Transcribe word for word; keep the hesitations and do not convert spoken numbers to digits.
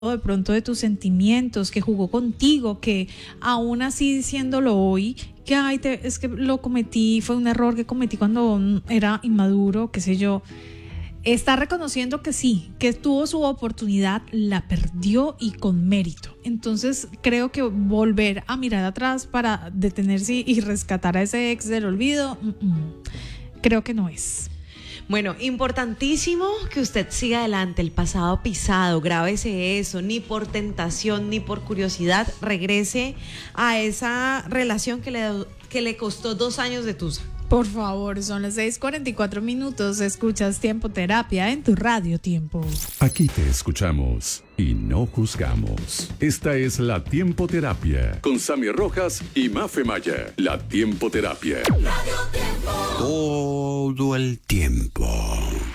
de pronto de tus sentimientos, que jugó contigo, que aún así diciéndolo hoy, que ay, te, es que lo cometí, fue un error que cometí cuando era inmaduro, qué sé yo, está reconociendo que sí, que tuvo su oportunidad, la perdió y con mérito. Entonces creo que volver a mirar atrás para detenerse y rescatar a ese ex del olvido, creo que no es. Bueno, importantísimo que usted siga adelante, el pasado pisado, grábese eso, ni por tentación ni por curiosidad regrese a esa relación que le, que le costó dos años de tusa. Por favor, son las seis cuarenta y cuatro minutos, escuchas Tiempo Terapia en tu radio Tiempo. Aquí te escuchamos y no juzgamos. Esta es la Tiempo Terapia con Sammy Rojas y Mafe Maya. La Tiempo Terapia. Radio Tiempo. Todo el tiempo.